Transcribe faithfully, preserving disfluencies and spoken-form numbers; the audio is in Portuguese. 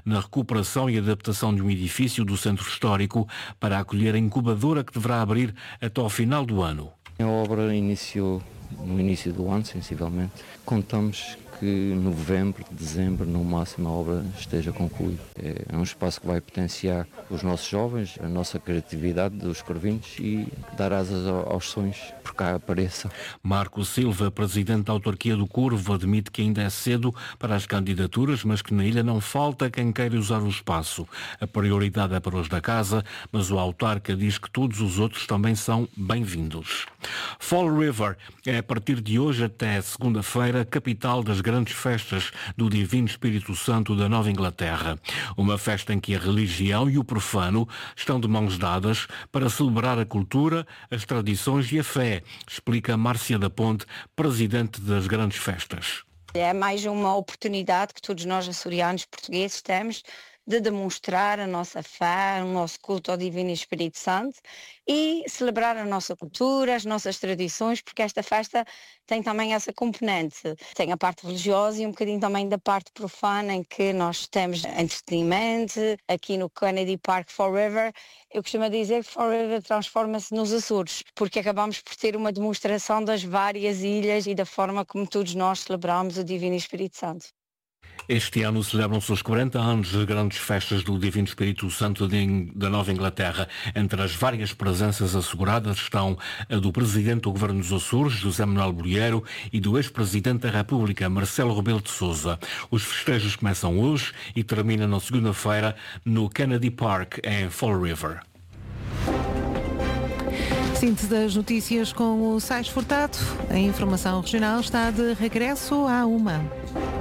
na recuperação e adaptação de um edifício do centro histórico para acolher a incubadora que deverá abrir até ao final do ano. A obra iniciou no início do ano, sensivelmente. Contamos que em novembro, dezembro, no máximo, a obra esteja concluída. É um espaço que vai potenciar os nossos jovens, a nossa criatividade dos corvintes e dar asas aos sonhos por cá apareçam. Marco Silva, presidente da autarquia do Corvo, admite que ainda é cedo para as candidaturas, mas que na ilha não falta quem queira usar o espaço. A prioridade é para os da casa, mas o autarca diz que todos os outros também são bem-vindos. Fall River é a partir de hoje até segunda-feira capital das grandes festas do Divino Espírito Santo da Nova Inglaterra. Uma festa em que a religião e o profano estão de mãos dadas para celebrar a cultura, as tradições e a fé, explica Márcia da Ponte, presidente das grandes festas. É mais uma oportunidade que todos nós açorianos portugueses temos de demonstrar a nossa fé, o nosso culto ao Divino Espírito Santo e celebrar a nossa cultura, as nossas tradições, porque esta festa tem também essa componente. Tem a parte religiosa e um bocadinho também da parte profana, em que nós temos entretenimento. Aqui no Kennedy Park Fall River, eu costumo dizer que Fall River transforma-se nos Açores, porque acabamos por ter uma demonstração das várias ilhas e da forma como todos nós celebramos o Divino Espírito Santo. Este ano celebram-se os quarenta anos das grandes festas do Divino Espírito Santo de, da Nova Inglaterra. Entre as várias presenças asseguradas estão a do Presidente do Governo dos Açores, José Manuel Bolheiro, e do ex-Presidente da República, Marcelo Rebelo de Sousa. Os festejos começam hoje e terminam na segunda-feira no Kennedy Park, em Fall River. Síntese das notícias com o Sais Furtado. A informação regional está de regresso à uma.